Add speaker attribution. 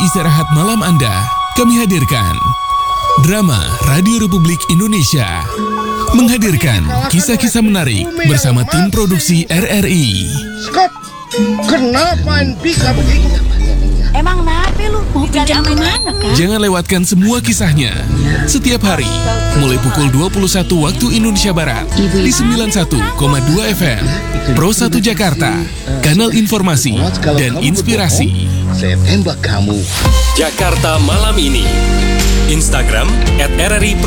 Speaker 1: istirahat malam Anda, kami hadirkan Drama Radio Republik Indonesia menghadirkan kisah-kisah menarik bersama tim produksi RRI.
Speaker 2: Skop, kenapa bisa begitu?
Speaker 3: Emang nape lu? Mau pinjam kemana, Kak?
Speaker 1: Jangan lewatkan semua kisahnya setiap hari mulai pukul 21 waktu Indonesia Barat di 91,2 FM Pro 1 Jakarta, kanal informasi dan inspirasi.
Speaker 2: Saya tembak kamu.
Speaker 4: Jakarta Malam Ini. Instagram @RRI